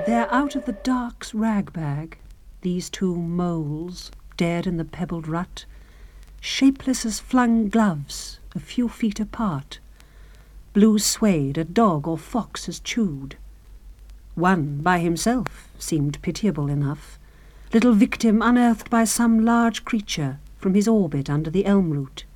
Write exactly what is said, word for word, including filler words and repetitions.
They're out of the dark's rag-bag, these two moles, dead in the pebbled rut, shapeless as flung gloves, a few feet apart. Blue suede a dog or fox has chewed. One, by himself, seemed pitiable enough, little victim unearthed by some large creature from his orbit under the elm root.